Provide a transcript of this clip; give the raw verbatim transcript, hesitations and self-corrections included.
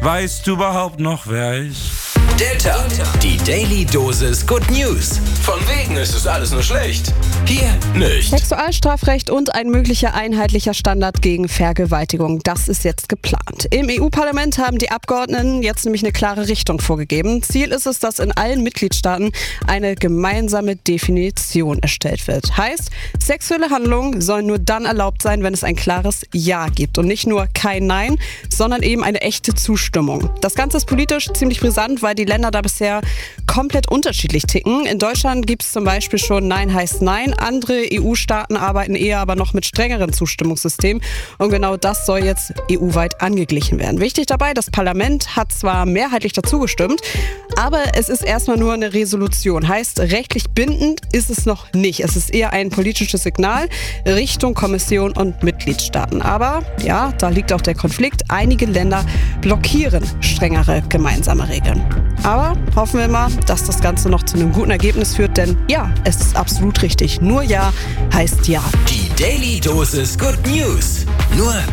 Weißt du überhaupt noch, wer ich? Delta, die Daily Dosis Good News. Von wegen ist es alles nur schlecht. Hier nicht. Sexualstrafrecht und ein möglicher einheitlicher Standard gegen Vergewaltigung. Das ist jetzt geplant. Im E U-Parlament haben die Abgeordneten jetzt nämlich eine klare Richtung vorgegeben. Ziel ist es, dass in allen Mitgliedstaaten eine gemeinsame Definition erstellt wird. Heißt, sexuelle Handlungen sollen nur dann erlaubt sein, wenn es ein klares Ja gibt. Und nicht nur kein Nein, sondern eben eine echte Zustimmung. Das Ganze ist politisch ziemlich brisant, weil die Länder da bisher komplett unterschiedlich ticken. In Deutschland gibt es zum Beispiel schon Nein heißt Nein. Andere E U-Staaten arbeiten eher aber noch mit strengeren Zustimmungssystemen. Und genau das soll jetzt E U-weit angeglichen werden. Wichtig dabei, das Parlament hat zwar mehrheitlich dazu gestimmt, aber es ist erstmal nur eine Resolution. Heißt, rechtlich bindend ist es noch nicht. Es ist eher ein politisches Signal Richtung Kommission und Mitgliedstaaten. Aber ja, da liegt auch der Konflikt. Einige Länder blockieren strengere gemeinsame Regeln. Aber hoffen wir mal, dass das Ganze noch zu einem guten Ergebnis führt, denn ja, es ist absolut richtig. Nur Ja heißt Ja. Die Daily Dosis Good News. Nur